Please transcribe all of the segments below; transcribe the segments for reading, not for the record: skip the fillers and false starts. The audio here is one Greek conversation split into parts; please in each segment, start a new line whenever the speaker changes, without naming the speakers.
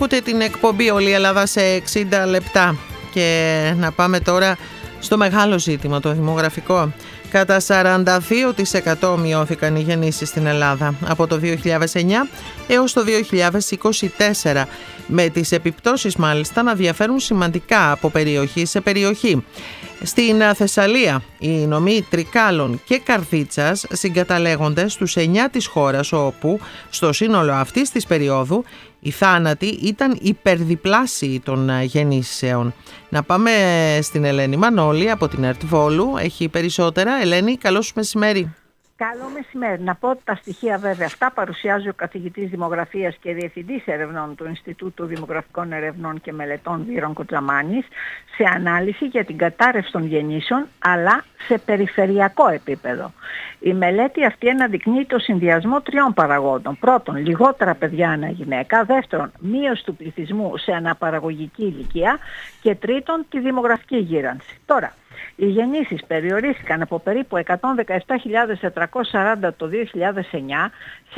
Ακούτε την εκπομπή «Όλη η Ελλάδα σε 60 λεπτά» και να πάμε τώρα στο μεγάλο ζήτημα, το δημογραφικό. Κατά 42% μειώθηκαν οι γεννήσεις στην Ελλάδα από το 2009 έως το 2024, με τις επιπτώσεις μάλιστα να διαφέρουν σημαντικά από περιοχή σε περιοχή. Στην Θεσσαλία, οι νομοί Τρικάλων και Καρδίτσας συγκαταλέγονται στους 9 της χώρας, όπου στο σύνολο αυτής της περίοδου οι θάνατοι ήταν υπερδιπλάσιοι των γεννήσεων. Να πάμε στην Ελένη Μανώλη από την ΕΡΤ Βόλου. Έχει περισσότερα. Ελένη, καλώς μεσημέρι.
Καλό μεσημέρι. Να πω ότι τα στοιχεία βέβαια αυτά παρουσιάζει ο καθηγητής Δημογραφίας και Διευθυντής Ερευνών του Ινστιτούτου Δημογραφικών Ερευνών και Μελετών Βύρων Κοτζαμάνης σε ανάλυση για την κατάρρευση των γεννήσεων, αλλά σε περιφερειακό επίπεδο. Η μελέτη αυτή αναδεικνύει το συνδυασμό 3 παραγόντων. Πρώτον, λιγότερα παιδιά ανά γυναίκα. Δεύτερον, μείωση του πληθυσμού σε αναπαραγωγική ηλικία. Και τρίτον, τη δημογραφική γύρανση. Τώρα, οι γεννήσεις περιορίστηκαν από περίπου 117.440 το 2009 σε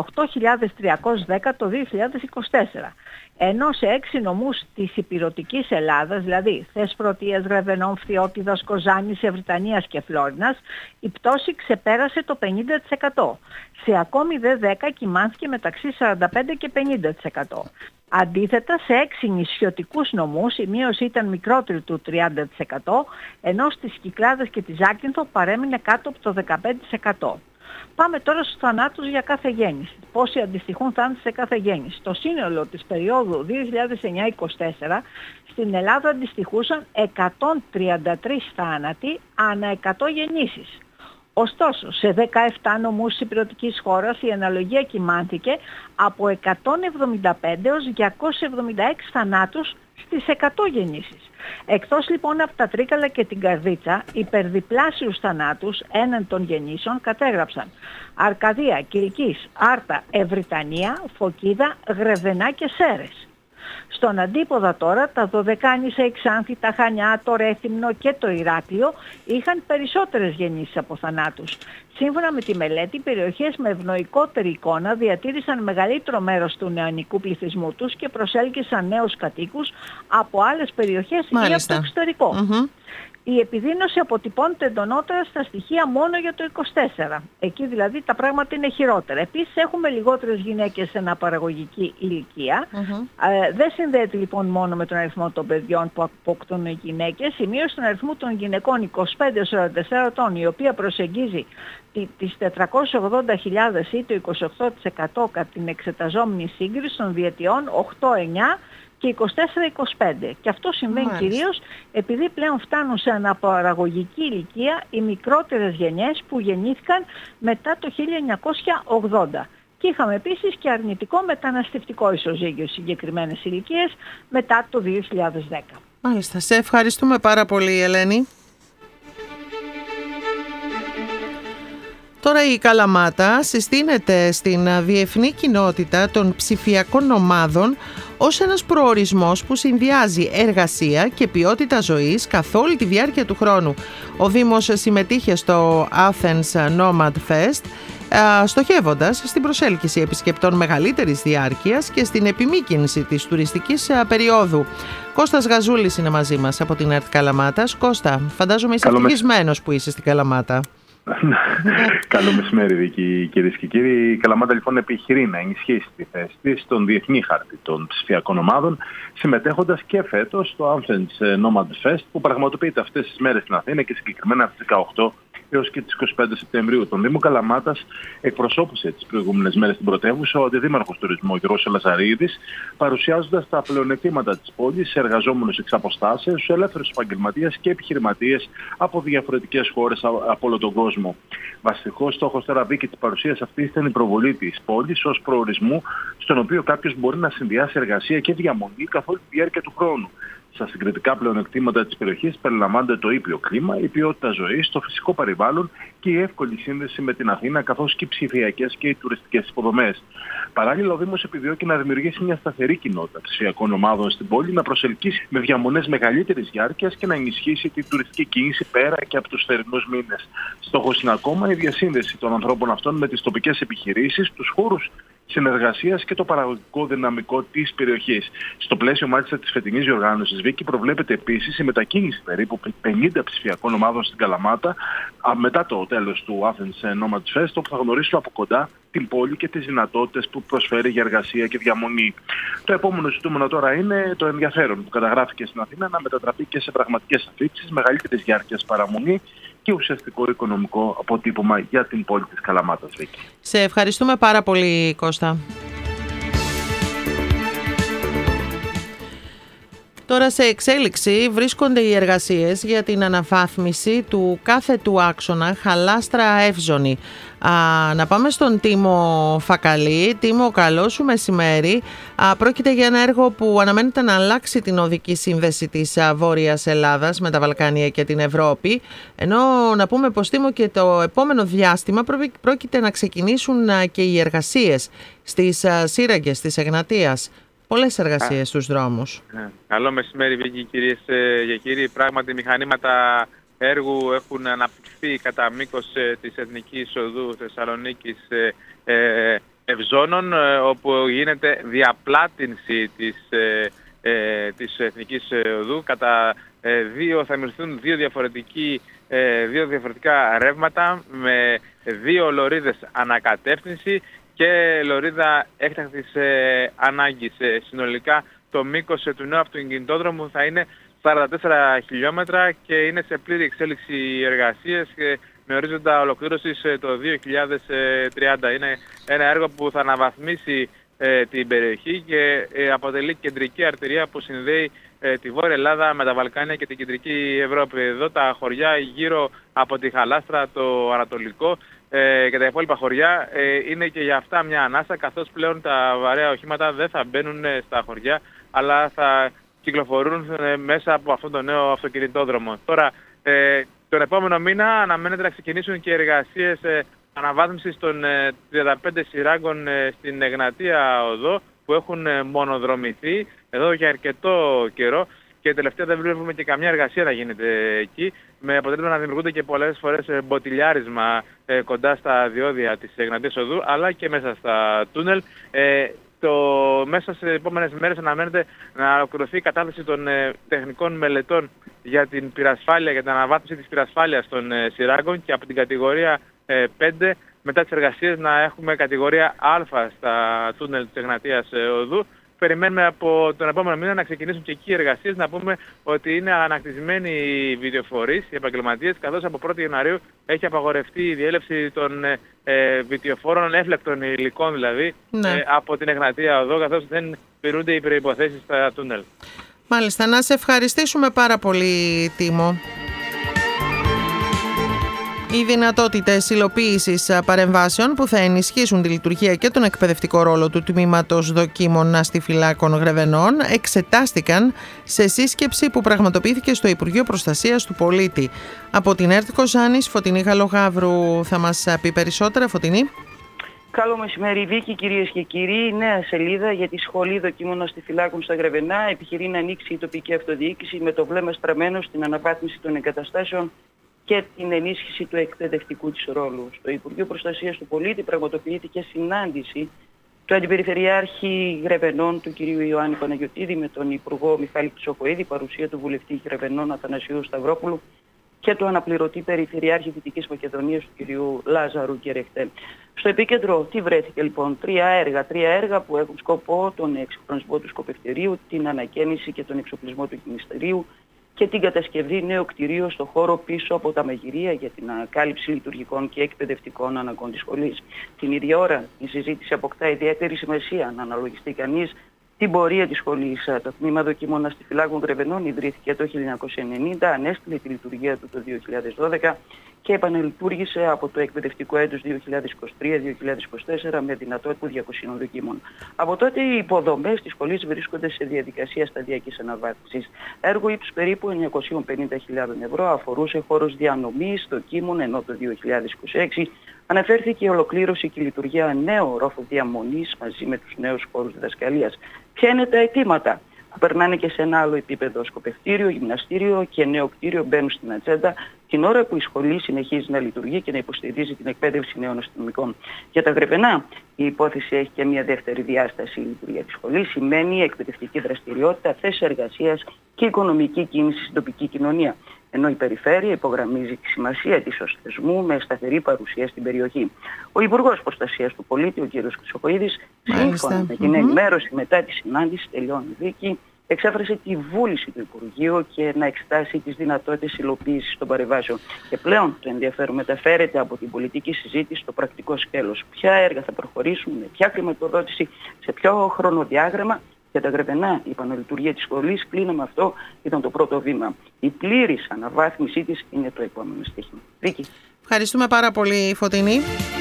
68.310 το 2024. Ενώ σε 6 νομούς της υπηρωτικής Ελλάδας, δηλαδή Θεσπρωτείας, Γρεβενών, Φθιώτιδας, Κοζάνης, Ευρυτανίας και Φλόρινας, η πτώση ξεπέρασε το 50%. Σε ακόμη δε 10 κοιμάνθηκε μεταξύ 45% και 50%. Αντίθετα, σε 6 νησιωτικούς νομούς η μείωση ήταν μικρότερη του 30%, ενώ στις Κυκλάδες και τη Ζάκυνθο παρέμεινε κάτω από το 15%. Πάμε τώρα στους θανάτους για κάθε γέννηση. Πόσοι αντιστοιχούν θάνατοι σε κάθε γέννηση. Το σύνολο της περίοδου 2009-2024 στην Ελλάδα αντιστοιχούσαν 133 θάνατοι ανά 100 γεννήσεις. Ωστόσο, σε 17 νομούς της υπηρετικής χώρας η αναλογία κυμάνθηκε από 175 έως 276 θανάτους στις 100 γεννήσεις. Εκτός λοιπόν από τα Τρίκαλα και την Καρδίτσα, υπερδιπλάσιους θανάτους έναν των γεννήσεων κατέγραψαν Αρκαδία, Κιλκής, Άρτα, Ευρυτανία, Φωκίδα, Γρεβενά και Σέρες. Στον αντίποδα τώρα, τα Δωδεκάνησα, η Ξάνθη, τα Χανιά, το Ρέθυμνο και το Ηράκλειο είχαν περισσότερες γεννήσεις από θανάτους. Σύμφωνα με τη μελέτη, περιοχές με ευνοϊκότερη εικόνα διατήρησαν μεγαλύτερο μέρος του νεανικού πληθυσμού τους και προσέλκυσαν νέους κατοίκους από άλλες περιοχές ή από το εξωτερικό. Η επιδείνωση αποτυπώνεται εντονότερα στα στοιχεία μόνο για το 24. Εκεί δηλαδή τα πράγματα είναι χειρότερα. Επίσης έχουμε λιγότερες γυναίκες σε αναπαραγωγική ηλικία. Δεν συνδέεται λοιπόν μόνο με τον αριθμό των παιδιών που αποκτούν οι γυναίκες. Η μείωση του αριθμού των γυναικών 25-44 ετών, η οποία προσεγγίζει τις 480.000 ή το 28% κατά την εξεταζόμενη σύγκριση των διετιών 8-9 και 24-25. Και αυτό συμβαίνει κυρίως επειδή πλέον φτάνουν σε αναπαραγωγική ηλικία οι μικρότερες γενιές που γεννήθηκαν μετά το 1980. Και είχαμε επίσης και αρνητικό μεταναστευτικό ισοζύγιο στις συγκεκριμένες ηλικίες μετά το 2010.
Μάλιστα. Σε ευχαριστούμε πάρα πολύ, Ελένη. Τώρα η Καλαμάτα συστήνεται στην διεθνή κοινότητα των ψηφιακών ομάδων ως ένας προορισμός που συνδυάζει εργασία και ποιότητα ζωής καθ' όλη τη διάρκεια του χρόνου. Ο Δήμος συμμετείχε στο Athens Nomad Fest, στοχεύοντας στην προσέλκυση επισκεπτών μεγαλύτερης διάρκειας και στην επιμήκυνση της τουριστικής περίοδου. Κώστας Γαζούλης είναι μαζί μας από την ΕΡΤ Καλαμάτας. Κώστα, φαντάζομαι είσαι ευτυχισμένος που είσαι στην Καλαμάτα.
Καλό μεσημέρι, κυρίες και κύριοι. Η Καλαμάτα λοιπόν επιχειρεί να ενισχύσει τη θέση της στον διεθνή χάρτη των ψηφιακών ομάδων, συμμετέχοντας και φέτος στο Athens Nomad Fest που πραγματοποιείται αυτές τις μέρες στην Αθήνα και συγκεκριμένα από τις 18 έως και τις 25 Σεπτεμβρίου. Τον Δήμο Καλαμάτας εκπροσώπησε τις προηγούμενες μέρες στην πρωτεύουσα ο Αντιδήμαρχος Τουρισμού Γιώργος Λαζαρίδης, παρουσιάζοντας τα πλεονεκτήματα της πόλης σε εργαζόμενους εξ αποστάσεως, σε ελεύθερους επαγγελματίες και επιχειρηματίες από διαφορετικές χώρες από όλο τον κόσμο. Βασικός στόχος τώρα Βίκη της παρουσίας αυτής ήταν η προβολή της πόλης ως προορισμού, στον οποίο κάποιος μπορεί να συνδυάσει εργασία και διαμονή καθ' όλη τη διάρκεια του χρόνου. Στα συγκριτικά πλεονεκτήματα της περιοχής περιλαμβάνονται το ήπιο κλίμα, η ποιότητα ζωής, το φυσικό περιβάλλον και η εύκολη σύνδεση με την Αθήνα, καθώς και οι ψηφιακές και οι τουριστικές υποδομές. Παράλληλα, ο Δήμος επιδιώκει να δημιουργήσει μια σταθερή κοινότητα ψηφιακών ομάδων στην πόλη, να προσελκύσει με διαμονές μεγαλύτερης διάρκειας και να ενισχύσει την τουριστική κίνηση πέρα και από τους θερινούς μήνες. Στόχος είναι ακόμα η διασύνδεση των ανθρώπων αυτών με τις τοπικές επιχειρήσεις, τους χώρους συνεργασίας και το παραγωγικό δυναμικό της περιοχής. Στο πλαίσιο μάλιστα της φετινής διοργάνωσης, Βίκη, προβλέπεται επίσης η μετακίνηση περίπου 50 ψηφιακών ομάδων στην Καλαμάτα μετά το τέλος του Athens Nomads Fest, όπου θα γνωρίσουν από κοντά την πόλη και τις δυνατότητες που προσφέρει για εργασία και διαμονή. Το επόμενο ζητούμενο τώρα είναι το ενδιαφέρον που καταγράφηκε στην Αθήνα να μετατραπεί και σε πραγματικές αφήξεις, μεγαλύτερης διάρκειας παραμονή και ουσιαστικό οικονομικό αποτύπωμα για την πόλη της Καλαμάτας. Βίκη.
Σε ευχαριστούμε πάρα πολύ, Κώστα. Τώρα σε εξέλιξη βρίσκονται οι εργασίες για την αναβάθμιση του κάθετου άξονα Χαλάστρα-Εύζωνη. Να πάμε στον Τίμο Φακαλή. Τίμο, καλό σου μεσημέρι. Πρόκειται για ένα έργο που αναμένεται να αλλάξει την οδική σύνδεση της Βόρειας Ελλάδας με τα Βαλκάνια και την Ευρώπη. Ενώ να πούμε πως, Τίμο, και το επόμενο διάστημα πρόκειται να ξεκινήσουν και οι εργασίες στις σύραγγες της Εγνατίας. Πολλές εργασίες στους δρόμους.
Καλό μεσημέρι, Βίκη, κυρίες και κύριοι. Πράγματι, μηχανήματα έργου έχουν αναπτυχθεί κατά μήκος της Εθνικής Οδού Θεσσαλονίκης Ευζώνων, όπου γίνεται διαπλάτινση της Εθνικής Οδού. Θα μοιραστούν δύο διαφορετικά ρεύματα με 2 λωρίδες ανακατεύθυνση και λωρίδα έκτακτης ανάγκης. Συνολικά το μήκος του νέου αυτοκινητόδρομου θα είναι 44 χιλιόμετρα και είναι σε πλήρη εξέλιξη οι εργασίες με ορίζοντα ολοκλήρωσης το 2030. Είναι ένα έργο που θα αναβαθμίσει την περιοχή και αποτελεί κεντρική αρτηρία που συνδέει τη Βόρεια Ελλάδα με τα Βαλκάνια και την κεντρική Ευρώπη. Εδώ τα χωριά γύρω από τη Χαλάστρα, το Ανατολικό και τα υπόλοιπα χωριά είναι και για αυτά μια ανάσα, καθώς πλέον τα βαρέα οχήματα δεν θα μπαίνουν στα χωριά αλλά θα κυκλοφορούν μέσα από αυτόν τον νέο αυτοκινητόδρομο. Τώρα, τον επόμενο μήνα αναμένεται να ξεκινήσουν και εργασίες αναβάθμισης των 35 σειράγκων στην Εγνατία Οδό που έχουν μονοδρομηθεί εδώ για αρκετό καιρό και τελευταία δεν βλέπουμε και καμιά εργασία να γίνεται εκεί, με αποτέλεσμα να δημιουργούνται και πολλές φορές μποτιλιάρισμα κοντά στα διόδια της Εγνατίας Οδού αλλά και μέσα στα τούνελ. Μέσα σε επόμενες μέρες αναμένεται να ολοκληρωθεί η κατάθεση των τεχνικών μελετών για την πυρασφάλεια, για την αναβάθμιση της πυρασφάλειας των σειράγκων και από την κατηγορία 5 μετά τις εργασίες να έχουμε κατηγορία Α στα τούνελ της Εγνατίας Οδού. Περιμένουμε από τον επόμενο μήνα να ξεκινήσουν και εκεί οι εργασίες. Να πούμε ότι είναι ανακτισμένοι οι βιντεοφορείς, οι επαγγελματίες, καθώς από 1η Ιανουαρίου έχει απαγορευτεί η διέλευση των βιντεοφόρων, έφλεκτων υλικών δηλαδή, από την Εγνατία Οδό, καθώς δεν πληρούνται οι προϋποθέσεις στα τούνελ.
Μάλιστα, να σε ευχαριστήσουμε πάρα πολύ, Τίμο. Οι δυνατότητες υλοποίησης παρεμβάσεων που θα ενισχύσουν τη λειτουργία και τον εκπαιδευτικό ρόλο του Τμήματος Δοκίμων Αστιφυλάκων Γρεβενών εξετάστηκαν σε σύσκεψη που πραγματοποιήθηκε στο Υπουργείο Προστασίας του Πολίτη. Από την ΕΡΤ Κοζάνης, Φωτεινή Γαλλογαύρου θα μας πει περισσότερα. Φωτεινή.
Καλό μεσημέρι, Βίκη, κυρίες και κύριοι. Νέα σελίδα για τη Σχολή Δοκίμων Αστιφυλάκων στα Γρεβενά. Επιχειρεί να ανοίξει η τοπική αυτοδιοίκηση με το βλέμμα στραμμένο στην αναβάθμιση των εγκαταστάσεων και την ενίσχυση του εκπαιδευτικού της ρόλου. Στο Υπουργείο Προστασίας του Πολίτη πραγματοποιήθηκε συνάντηση του Αντιπεριφερειάρχη Γρεβενών, του κ. Ιωάννη Παναγιωτίδη, με τον Υπουργό Μιχάλη Χρυσοχοΐδη, παρουσία του Βουλευτή Γρεβενών Αθανασίου Σταυρόπουλου και του Αναπληρωτή Περιφερειάρχη Δυτικής Μακεδονίας, του κ. Λάζαρου Κερεχτέ. Στο επίκεντρο τι βρέθηκε λοιπόν? Τρία έργα που έχουν σκοπό τον εξυγχρονισμό του σκοπευτηρίου, την ανακαίνιση και τον εξοπλισμό του γυμναστηρίου και την κατασκευή νέου κτηρίου στο χώρο πίσω από τα μαγειρία για την ανακάλυψη λειτουργικών και εκπαιδευτικών αναγκών της σχολής. Την ίδια ώρα η συζήτηση αποκτά ιδιαίτερη σημασία να αναλογιστεί κανείς την πορεία της σχολής. Το Τμήμα Δοκίμων Αστιφυλάκων Γρεβενών ιδρύθηκε το 1990, ανέστηλε τη λειτουργία του το 2012 και επανελειτουργήσε από το εκπαιδευτικό έτος 2023-2024 με δυνατότητα 200 δοκίμων. Από τότε οι υποδομές της σχολής βρίσκονται σε διαδικασία σταδιακής αναβάθμισης. Έργο ύψους περίπου 950.000 ευρώ αφορούσε χώρους διανομής δοκίμων, ενώ το 2026 αναφέρθηκε η ολοκλήρωση και η λειτουργία νέου ρόφου διαμονής μαζί με τους νέους χώρους διδασκαλίας. Ποια είναι τα αιτήματα? περνάνε και σε ένα άλλο επίπεδο. Σκοπευτήριο, γυμναστήριο και νέο κτίριο μπαίνουν στην ατζέντα την ώρα που η σχολή συνεχίζει να λειτουργεί και να υποστηρίζει την εκπαίδευση νέων αστυνομικών. Για τα Γρεβενά, η υπόθεση έχει και μια δεύτερη διάσταση. Η λειτουργία της σχολής σημαίνει εκπαιδευτική δραστηριότητα, θέσεις εργασίας και οικονομική κίνηση στην τοπική κοινωνία. Ενώ η Περιφέρεια υπογραμμίζει τη σημασία της ως θεσμού με σταθερή παρουσία στην περιοχή. Ο Υπουργός Προστασίας του Πολίτη, ο κ. Χρυσοχοΐδης, σύμφωνα με την ενημέρωση μετά τη συνάντηση, τελειώνει η δίκη, εξέφρασε τη βούληση του Υπουργείου και να εξετάσει τις δυνατότητες υλοποίησης των παρεμβάσεων. Και πλέον το ενδιαφέρον μεταφέρεται από την πολιτική συζήτηση στο πρακτικό σκέλος. Ποια έργα θα προχωρήσουν, με ποια χρηματοδότηση, σε ποιο χρονοδιάγραμμα. Για τα Γρεβενά, η επαναλειτουργία της σχολής, κλείναμε αυτό, ήταν το πρώτο βήμα. Η πλήρης αναβάθμισή της είναι το επόμενο στοίχημα. Βίκη.
Ευχαριστούμε πάρα πολύ, Φωτεινή.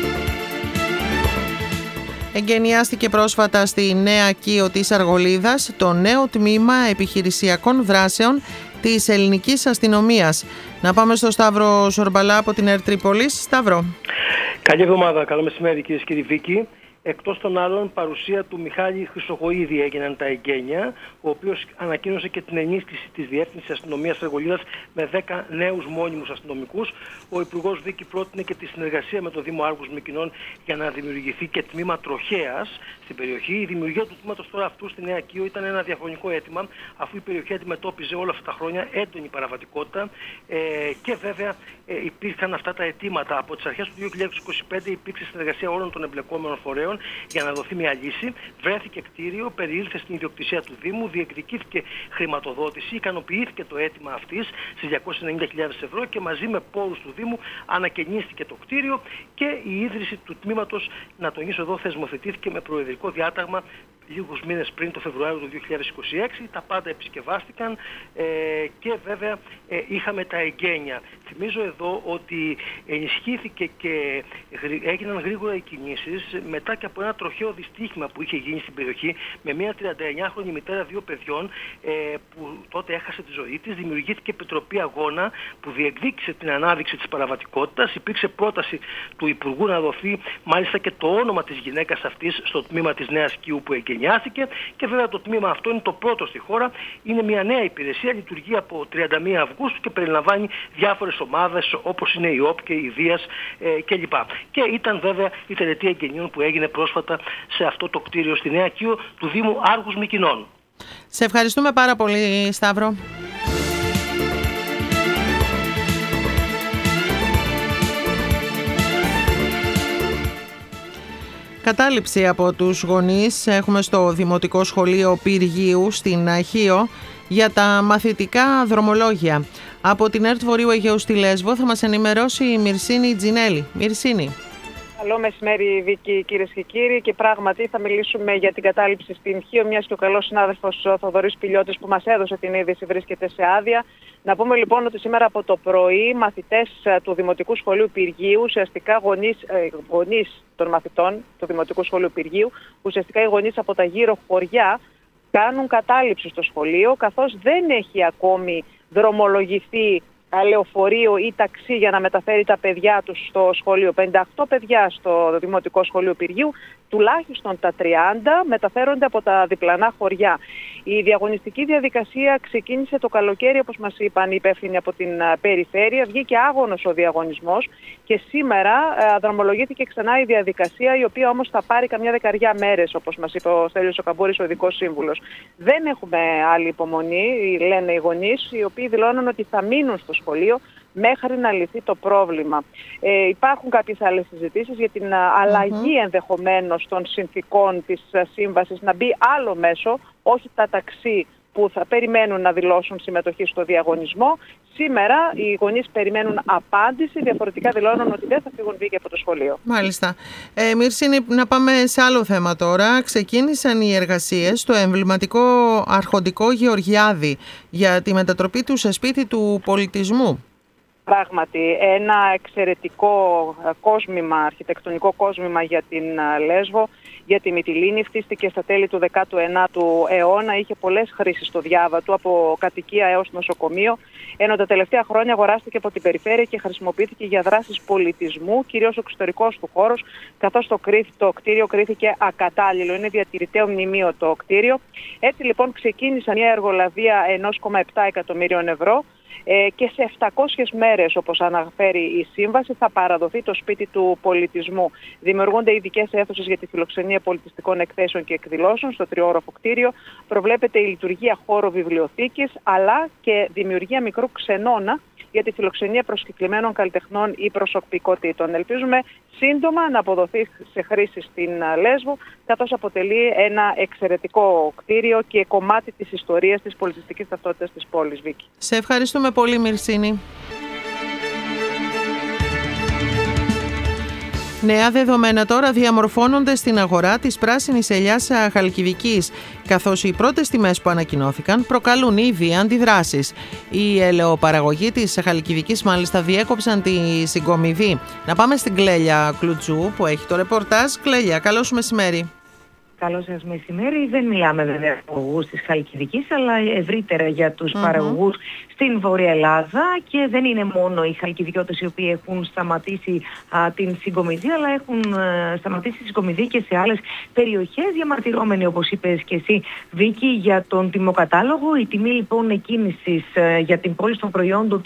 Εγκαινιάστηκε πρόσφατα στη Νέα Κήο της Αργολίδας το νέο τμήμα επιχειρησιακών δράσεων της ελληνικής αστυνομίας. Να πάμε στο Σταύρο Σορμπαλά από την Ερτρίπολης. Σταύρο.
Καλή εβδομάδα, καλό μεσημέρι κυρίες και κύριοι. Βίκη. Εκτός των άλλων, παρουσία του Μιχάλη Χρυσοχοΐδη έγιναν τα εγγένεια, ο οποίος ανακοίνωσε και την ενίσχυση της Διεύθυνσης Αστυνομίας Αργολίδας με 10 νέους μόνιμους αστυνομικούς. Ο Υπουργός Βίκη πρότεινε και τη συνεργασία με το Δήμο Άργους Μυκηνών για να δημιουργηθεί και τμήμα τροχέας στην περιοχή. Η δημιουργία του τμήματος τώρα αυτού στη Νέα Κήο ήταν ένα διαχρονικό αίτημα, αφού η περιοχή αντιμετώπιζε όλα αυτά τα χρόνια έντονη παραβατικότητα και βέβαια υπήρχαν αυτά τα αιτήματα. Από τις αρχές του 2025 υπήρξε συνεργασία όλων των εμπλεκόμενων φορέων για να δοθεί μια λύση. Βρέθηκε κτίριο, περιήλθε στην ιδιοκτησία του Δήμου, διεκδικήθηκε χρηματοδότηση, ικανοποιήθηκε το αίτημα αυτής στις 290.000 ευρώ και μαζί με πόρους του Δήμου ανακαινίστηκε το κτίριο και η ίδρυση του τμήματος, να τονίσω εδώ, θεσμοθετήθηκε με προεδρικό διάταγμα λίγους μήνες πριν, το Φεβρουάριο του 2026. Τα πάντα επισκευάστηκαν και βέβαια είχαμε τα εγγένεια. Θυμίζω εδώ ότι ενισχύθηκε και έγιναν γρήγορα οι κινήσεις μετά και από ένα τροχαίο δυστύχημα που είχε γίνει στην περιοχή με μια 39χρονη μητέρα 2 παιδιών που τότε έχασε τη ζωή της. Δημιουργήθηκε επιτροπή αγώνα που διεκδίκησε την ανάδειξη της παραβατικότητας. Υπήρξε πρόταση του Υπουργού να δοθεί μάλιστα και το όνομα της γυναίκας αυτής στο τμήμα της Νέας Κήου που εγκαινιάστηκε και βέβαια το τμήμα αυτό είναι το πρώτο στη χώρα. Είναι μια νέα υπηρεσία, λειτουργεί από 31 Αυγούστου και περιλαμβάνει διάφορες ομάδες όπως είναι η ΟΠ και η Δίας κλπ. Και ήταν βέβαια η τελετή εγγενείων που έγινε πρόσφατα σε αυτό το κτίριο στη Νέα Κήο του Δήμου Άργους Μυκηνών.
Σε ευχαριστούμε πάρα πολύ, Σταύρο. Κατάληψη από τους γονείς έχουμε στο Δημοτικό Σχολείο Πυργίου στην Αχείο για τα μαθητικά δρομολόγια. Από την ΕΡΤ Βορείου Αιγαίου στη Λέσβο θα μας ενημερώσει η Μυρσίνη Τζινέλη. Μυρσίνη.
Καλό μεσημέρι, Βίκη, κυρίες και κύριοι. Και πράγματι θα μιλήσουμε για την κατάληψη στην Χίο, μιας και ο καλός συνάδελφος Θοδωρής Πηλιώτης που μας έδωσε την είδηση βρίσκεται σε άδεια. Να πούμε λοιπόν ότι σήμερα από το πρωί μαθητές του Δημοτικού Σχολείου Πυργίου, ουσιαστικά γονείς των μαθητών του Δημοτικού Σχολείου Πυργίου, ουσιαστικά οι γονείς από τα γύρω χωριά, κάνουν κατάληψη στο σχολείο, καθώς δεν έχει ακόμη δρομολογηθεί λεωφορείο ή ταξί για να μεταφέρει τα παιδιά τους στο σχολείο. 58 παιδιά στο Δημοτικό Σχολείο Πυργίου, τουλάχιστον τα 30 μεταφέρονται από τα διπλανά χωριά. Η διαγωνιστική διαδικασία ξεκίνησε το καλοκαίρι, όπως μας είπαν οι υπεύθυνοι από την Περιφέρεια. Βγήκε άγωνος ο διαγωνισμός και σήμερα δρομολογήθηκε ξανά η διαδικασία, η οποία όμως θα πάρει καμιά δεκαριά μέρες, όπως μας είπε ο Στέλιος ο Καμπούρης, ο ειδικός σύμβουλος. Δεν έχουμε άλλη υπομονή, λένε οι γονείς, οι οποίοι δηλώνουν ότι θα μείνουν στο σχολείο μέχρι να λυθεί το πρόβλημα. Υπάρχουν κάποιες άλλες συζητήσεις για την αλλαγή ενδεχομένως των συνθήκων της σύμβασης, να μπει άλλο μέσο, όχι τα ταξί που θα περιμένουν να δηλώσουν συμμετοχή στο διαγωνισμό. Σήμερα οι γονείς περιμένουν απάντηση, διαφορετικά δηλώνουν ότι δεν θα φύγουν Βίκη από το σχολείο.
Μάλιστα. Μυρσίνη, να πάμε σε άλλο θέμα τώρα. Ξεκίνησαν οι εργασίες στο εμβληματικό αρχοντικό Γεωργιάδη για τη μετατροπή του σε σπίτι του πολιτισμού.
Πράγματι, ένα εξαιρετικό κόσμημα, αρχιτεκτονικό κόσμημα για την Λέσβο, για τη Μυτιλήνη. Φτίστηκε στα τέλη του 19ου αιώνα, είχε πολλές χρήσεις στο διάβα του, από κατοικία έως νοσοκομείο, ενώ τα τελευταία χρόνια αγοράστηκε από την περιφέρεια και χρησιμοποιήθηκε για δράσεις πολιτισμού, κυρίως ο εξωτερικός του χώρος, καθώς το κτίριο κρίθηκε ακατάλληλο. Είναι διατηρηταίο μνημείο το κτίριο. Έτσι λοιπόν ξεκίνησε μια εργολαβία 1,7 εκατομμύριων ευρώ. Και σε 700 μέρες, όπως αναφέρει η σύμβαση, θα παραδοθεί το σπίτι του πολιτισμού. Δημιουργούνται ειδικές αίθουσες για τη φιλοξενία πολιτιστικών εκθέσεων και εκδηλώσεων στο τριόροφο κτίριο. Προβλέπεται η λειτουργία χώρου βιβλιοθήκης, αλλά και δημιουργία μικρού ξενώνα για τη φιλοξενία προσκεκλημένων καλλιτεχνών ή προσωπικότητων. Ελπίζουμε σύντομα να αποδοθεί σε χρήση στην Λέσβο, καθώς αποτελεί ένα εξαιρετικό κτίριο και κομμάτι της ιστορίας της πολιτιστικής ταυτότητας της πόλης, Βίκη.
Σε ευχαριστούμε πολύ, Μυρσίνη. Νέα δεδομένα τώρα διαμορφώνονται στην αγορά της πράσινης ελιάς Χαλκιδικής, καθώς οι πρώτες τιμές που ανακοινώθηκαν προκαλούν ήδη αντιδράσεις. Οι ελαιοπαραγωγοί της Χαλκιδικής μάλιστα διέκοψαν τη συγκομιδή. Να πάμε στην Κλέλια Κλουτζού που έχει το ρεπορτάζ. Κλέλια, καλό σου μεσημέρι.
Καλό σας μεσημέρι. Δεν μιλάμε βέβαια για παραγωγούς της Χαλκιδικής, αλλά ευρύτερα για τους παραγωγούς στην Βόρεια Ελλάδα, και δεν είναι μόνο οι χαλκιδικιώτες οι οποίοι έχουν σταματήσει την συγκομιδή, αλλά έχουν σταματήσει τη συγκομιδή και σε άλλες περιοχές, διαμαρτυρόμενοι, όπως είπες και εσύ, Βίκη, για τον τιμοκατάλογο. Η τιμή λοιπόν εκκίνησης για την πώληση των προϊόντων